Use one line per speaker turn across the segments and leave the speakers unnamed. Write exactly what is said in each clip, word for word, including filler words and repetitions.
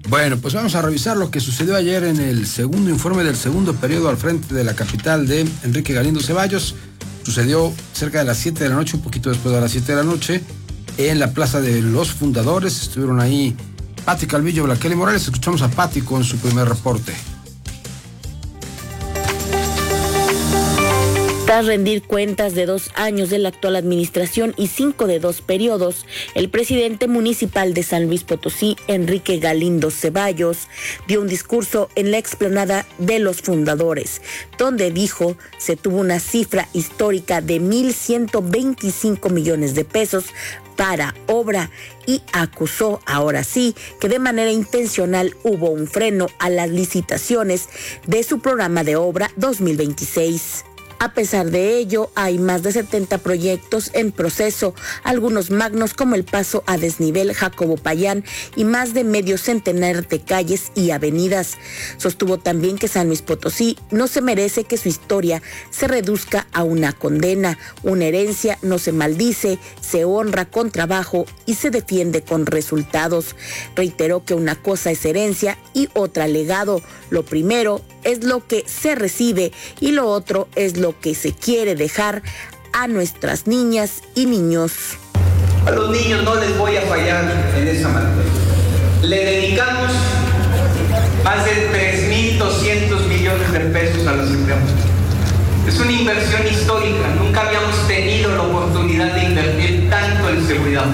Bueno, pues vamos a revisar lo que sucedió ayer en el segundo informe del segundo periodo al frente de la capital de Enrique Galindo Ceballos. Sucedió cerca de las siete de la noche, un poquito después de las siete de la noche, en la Plaza de los Fundadores. Estuvieron ahí Pati Calvillo, Blaqueli Morales. Escuchamos a Pati con su primer reporte.
Tras rendir cuentas de dos años de la actual administración y cinco de dos periodos, el presidente municipal de San Luis Potosí, Enrique Galindo Ceballos, dio un discurso en la explanada de los Fundadores, donde dijo se tuvo una cifra histórica de mil ciento veinticinco millones de pesos para obra y acusó, ahora sí, que de manera intencional hubo un freno a las licitaciones de su programa de obra dos mil veintiséis. A pesar de ello, hay más de setenta proyectos en proceso, algunos magnos como el paso a desnivel Jacobo Payán y más de medio centenar de calles y avenidas. Sostuvo también que San Luis Potosí no se merece que su historia se reduzca a una condena. Una herencia no se maldice, se honra con trabajo y se defiende con resultados. Reiteró que una cosa es herencia y otra legado. Lo primero es lo que se recibe y lo otro es lo que se quiere dejar a nuestras niñas y niños.
A los niños no les voy a fallar en esa materia. Le dedicamos más de tres mil doscientos millones de pesos a los enfermos. Es una inversión histórica. Nunca habíamos tenido la oportunidad de invertir tanto en seguridad.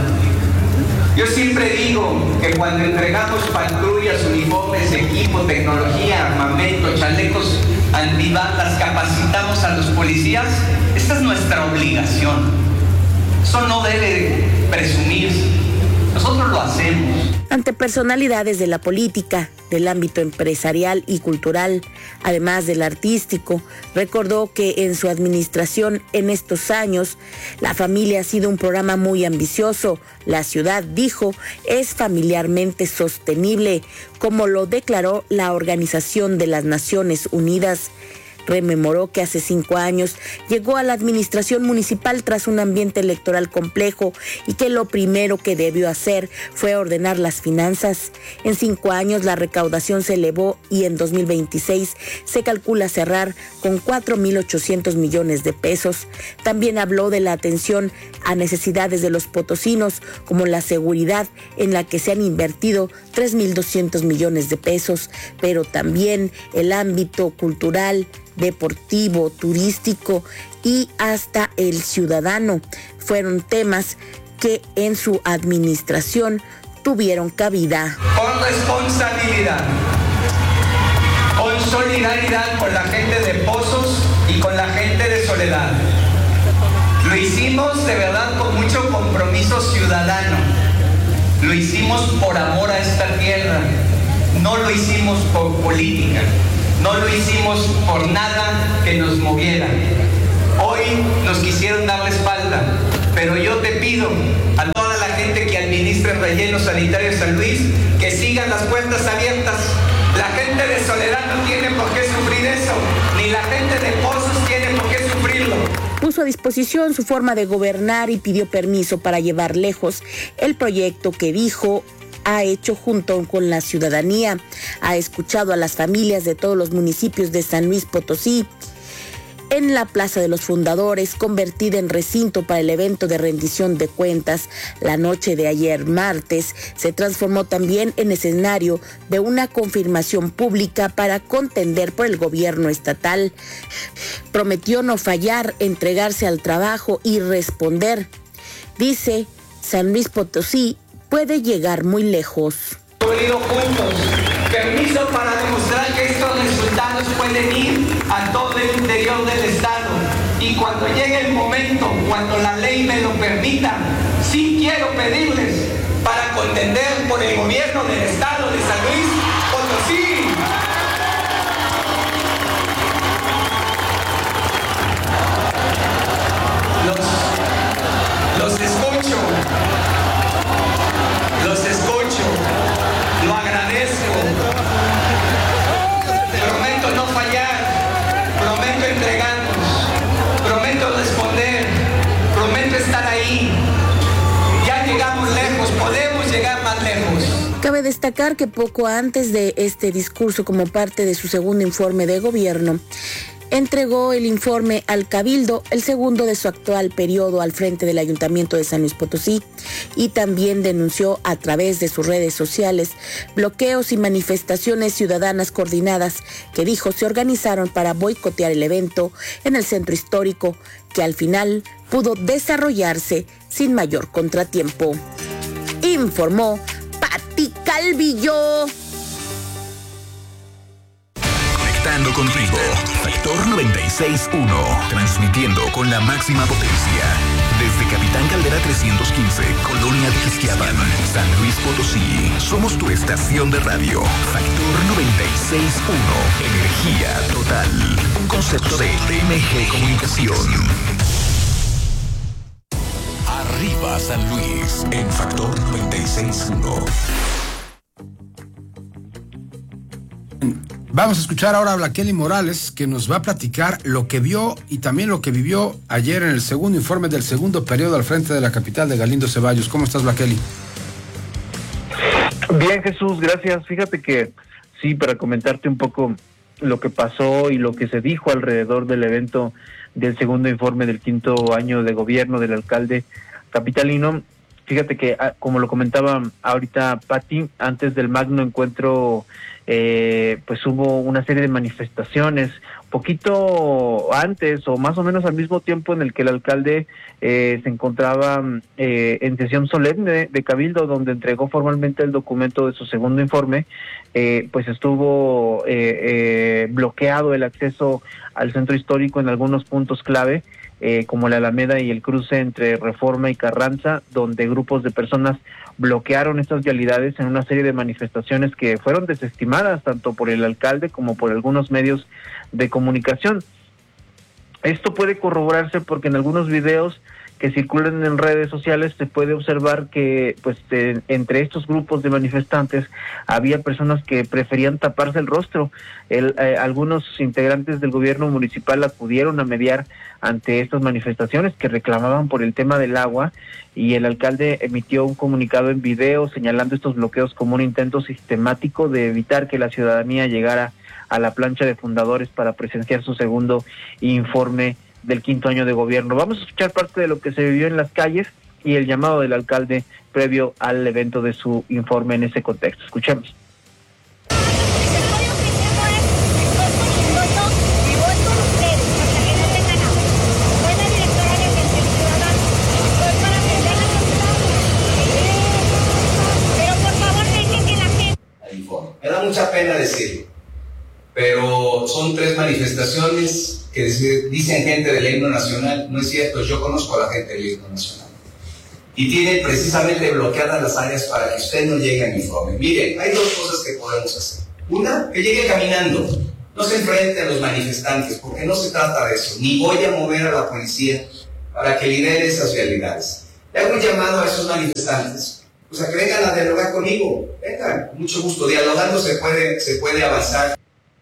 Yo siempre digo que cuando entregamos patrullas, uniformes, equipo, tecnología, armamento, chalecos antibalas, capacitamos a los policías, esta es nuestra obligación. Eso no debe presumirse. Nosotros lo hacemos.
Ante personalidades de la política, del ámbito empresarial y cultural, además del artístico, recordó que en su administración en estos años, la familia ha sido un programa muy ambicioso. La ciudad, dijo, es familiarmente sostenible, como lo declaró la Organización de las Naciones Unidas. Rememoró que hace cinco años llegó a la administración municipal tras un ambiente electoral complejo y que lo primero que debió hacer fue ordenar las finanzas. En cinco años la recaudación se elevó y en dos mil veintiséis se calcula cerrar con cuatro mil ochocientos millones de pesos. También habló de la atención a necesidades de los potosinos, como la seguridad, en la que se han invertido tres mil doscientos millones de pesos, pero también el ámbito cultural, deportivo, turístico y hasta el ciudadano. Fueron temas que en su administración tuvieron cabida.
Con responsabilidad, con solidaridad con la gente de Pozos y con la gente de Soledad. Lo hicimos de verdad con mucho compromiso ciudadano. Lo hicimos por amor a esta tierra. No lo hicimos por política. No lo hicimos por nada que nos moviera. Hoy nos quisieron dar la espalda, pero yo te pido a toda la gente que administra el relleno sanitario de San Luis que sigan las puertas abiertas. La gente de Soledad no tiene por qué sufrir eso, ni la gente de Pozos tiene por qué sufrirlo.
Puso a disposición su forma de gobernar y pidió permiso para llevar lejos el proyecto que dijo ha hecho junto con la ciudadanía. Ha escuchado a las familias de todos los municipios de San Luis Potosí. En la Plaza de los Fundadores, convertida en recinto para el evento de rendición de cuentas, la noche de ayer martes se transformó también en escenario de una confirmación pública para contender por el gobierno estatal. Prometió no fallar, entregarse al trabajo y responder. Dice, San Luis Potosí puede llegar muy lejos.
Unido juntos, permiso para demostrar que estos resultados pueden ir a todo el interior del estado. Y cuando llegue el momento, cuando la ley me lo permita, sí quiero pedirles para contender por el gobierno del estado de San Luis Potosí. Los, los escucho. Los escucho, lo agradezco. Prometo no fallar, prometo entregarnos, prometo responder, prometo estar ahí. Ya llegamos lejos, podemos llegar más lejos.
Cabe destacar que poco antes de este discurso, como parte de su segundo informe de gobierno, entregó el informe al Cabildo, el segundo de su actual periodo al frente del Ayuntamiento de San Luis Potosí, y también denunció a través de sus redes sociales bloqueos y manifestaciones ciudadanas coordinadas que dijo se organizaron para boicotear el evento en el centro histórico, que al final pudo desarrollarse sin mayor contratiempo. Informó Pati Calvillo.
Conectando contigo, Factor noventa y seis punto uno, transmitiendo con la máxima potencia. Desde Capitán Caldera trescientos quince, Colonia de Ixtlapan, San Luis Potosí. Somos tu estación de radio. Factor noventa y seis punto uno, energía total. Un concepto de T M G Comunicación. Arriba San Luis, en Factor noventa y seis punto uno.
Vamos a escuchar ahora a Blaqueli Morales, que nos va a platicar lo que vio y también lo que vivió ayer en el segundo informe del segundo periodo al frente de la capital de Galindo Ceballos. ¿Cómo estás, Blaqueli?
Bien, Jesús, gracias. Fíjate que sí, para comentarte un poco lo que pasó y lo que se dijo alrededor del evento del segundo informe del quinto año de gobierno del alcalde capitalino. Fíjate que, como lo comentaba ahorita Pati, antes del magno encuentro, eh, pues hubo una serie de manifestaciones, poquito antes o más o menos al mismo tiempo en el que el alcalde eh, se encontraba eh, en sesión solemne de Cabildo, donde entregó formalmente el documento de su segundo informe. Eh, pues estuvo eh, eh, bloqueado el acceso al centro histórico en algunos puntos clave, Eh, como la Alameda y el cruce entre Reforma y Carranza, donde grupos de personas bloquearon estas vialidades en una serie de manifestaciones que fueron desestimadas tanto por el alcalde como por algunos medios de comunicación. Esto puede corroborarse porque en algunos videos que circulan en redes sociales se puede observar que pues de, entre estos grupos de manifestantes había personas que preferían taparse el rostro. El, eh, algunos integrantes del gobierno municipal acudieron a mediar ante estas manifestaciones que reclamaban por el tema del agua, y el alcalde emitió un comunicado en video señalando estos bloqueos como un intento sistemático de evitar que la ciudadanía llegara a la plancha de fundadores para presenciar su segundo informe del quinto año de gobierno. Vamos a escuchar parte de lo que se vivió en las calles y el llamado del alcalde previo al evento de su informe en ese contexto. Escuchemos.
Me da mucha pena decirlo, pero son tres manifestaciones que dicen gente del himno nacional. No es cierto, yo conozco a la gente del himno nacional y tienen precisamente bloqueadas las áreas para que usted no llegue al informe. Miren, hay dos cosas que podemos hacer. Una, que llegue caminando, no se enfrente a los manifestantes, porque no se trata de eso, ni voy a mover a la policía para que lidere esas realidades. Le hago un llamado a esos manifestantes, o sea, que vengan a dialogar conmigo, vengan, con mucho gusto, dialogando se puede, se puede avanzar.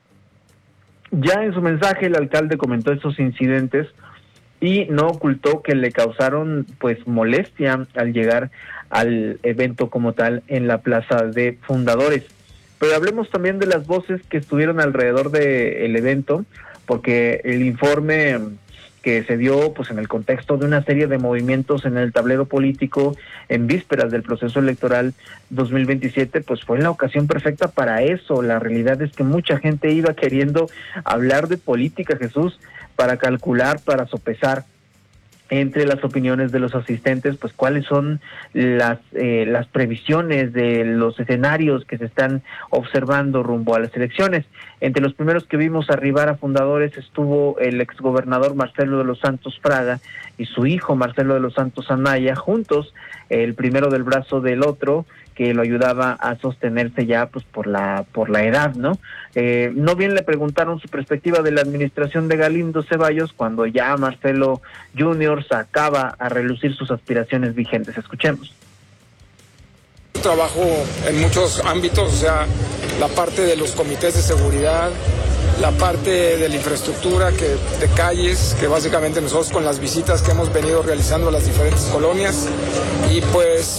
Ya en su mensaje el alcalde comentó estos incidentes y no ocultó que le causaron pues molestia al llegar al evento como tal en la Plaza de Fundadores. Pero hablemos también de las voces que estuvieron alrededor del evento, porque el informe que se dio pues en el contexto de una serie de movimientos en el tablero político en vísperas del proceso electoral dos mil veintisiete, pues fue la ocasión perfecta para eso. La realidad es que mucha gente iba queriendo hablar de política, Jesús, para calcular, para sopesar entre las opiniones de los asistentes, pues cuáles son las eh, las previsiones de los escenarios que se están observando rumbo a las elecciones. Entre los primeros que vimos arribar a Fundadores estuvo el exgobernador Marcelo de los Santos Fraga y su hijo Marcelo de los Santos Anaya, juntos, el primero del brazo del otro, que lo ayudaba a sostenerse ya pues por la por la edad, ¿no? Eh, no bien le preguntaron su perspectiva de la administración de Galindo Ceballos cuando ya Marcelo junior sacaba a relucir sus aspiraciones vigentes. Escuchemos.
Trabajo en muchos ámbitos, o sea, la parte de los comités de seguridad, la parte de la infraestructura, que de calles, que básicamente nosotros con las visitas que hemos venido realizando a las diferentes colonias, y pues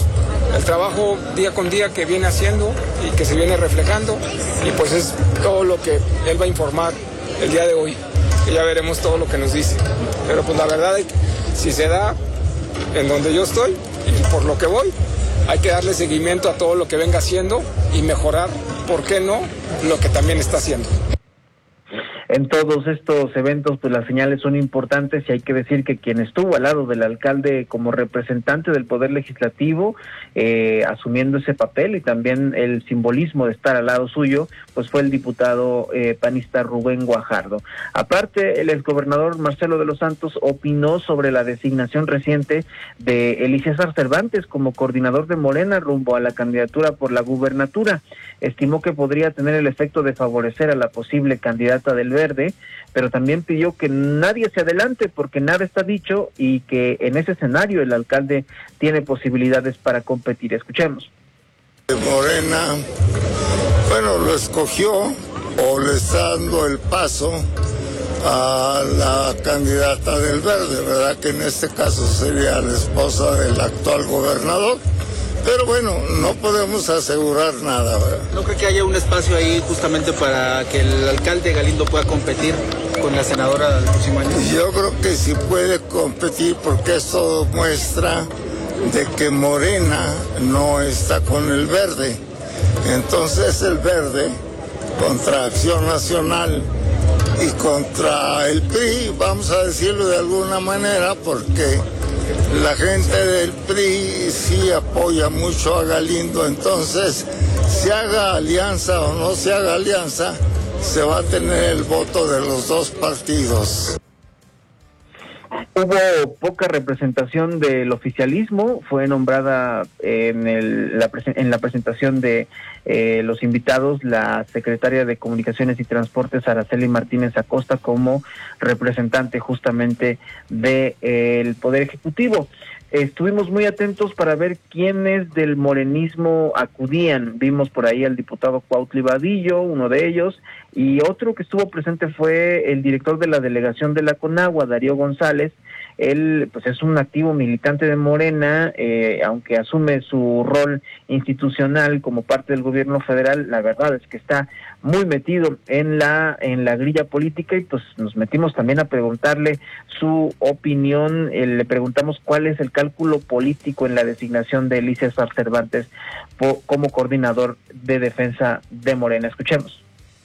el trabajo día con día que viene haciendo y que se viene reflejando, y pues es todo lo que él va a informar el día de hoy, que ya veremos todo lo que nos dice. Pero pues la verdad es que si se da en donde yo estoy y por lo que voy, hay que darle seguimiento a todo lo que venga haciendo y mejorar, ¿por qué no?, lo que también está haciendo.
En todos estos eventos, pues las señales son importantes y hay que decir que quien estuvo al lado del alcalde como representante del Poder Legislativo, eh, asumiendo ese papel y también el simbolismo de estar al lado suyo, pues fue el diputado eh, panista Rubén Guajardo. Aparte, el exgobernador Marcelo de los Santos opinó sobre la designación reciente de Elícesar Cervantes como coordinador de Morena rumbo a la candidatura por la gubernatura. Estimó que podría tener el efecto de favorecer a la posible candidata del Verde, pero también pidió que nadie se adelante porque nada está dicho y que en ese escenario el alcalde tiene posibilidades para competir. Escuchemos.
Morena, bueno, lo escogió o le está dando el paso a la candidata del Verde, ¿verdad? Que en este caso sería la esposa del actual gobernador. Pero bueno, no podemos asegurar nada, ¿verdad?
¿No cree que haya un espacio ahí justamente para que el alcalde Galindo pueda competir con la senadora del próximo año?
Yo creo que sí puede competir porque esto muestra de que Morena no está con el Verde. Entonces el Verde contra Acción Nacional y contra el P R I, vamos a decirlo de alguna manera, porque la gente del P R I sí apoya mucho a Galindo, entonces se haga alianza o no se haga alianza, se va a tener el voto de los dos partidos.
Hubo poca representación del oficialismo, fue nombrada en, el, la, en la presentación de eh, los invitados la secretaria de Comunicaciones y Transportes, Araceli Martínez Acosta, como representante justamente del eh, Poder Ejecutivo. Estuvimos muy atentos para ver quiénes del morenismo acudían. Vimos por ahí al diputado Cuautli Vadillo, uno de ellos, y otro que estuvo presente fue el director de la delegación de la Conagua, Darío González. Él pues es un activo militante de Morena, eh, aunque asume su rol institucional como parte del gobierno federal. La verdad es que está muy metido en la en la grilla política, y pues nos metimos también a preguntarle su opinión. Eh, le preguntamos cuál es el cálculo político en la designación de Elícesar Cervantes po, como coordinador de defensa de Morena. Escuchemos.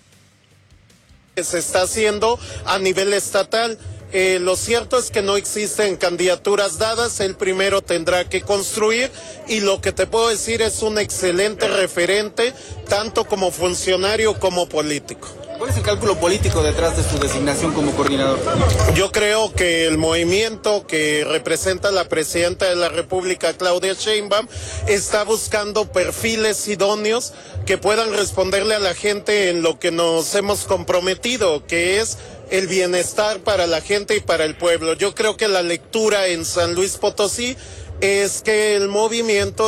Se está haciendo a nivel estatal. Eh, lo cierto es que no existen candidaturas dadas, el primero tendrá que construir, y lo que te puedo decir es un excelente referente, tanto como funcionario como político.
¿Cuál es el cálculo político detrás de su designación como coordinador?
Yo creo que el movimiento que representa la presidenta de la República, Claudia Sheinbaum, está buscando perfiles idóneos que puedan responderle a la gente en lo que nos hemos comprometido, que es el bienestar para la gente y para el pueblo. Yo creo que la lectura en San Luis Potosí es que el movimiento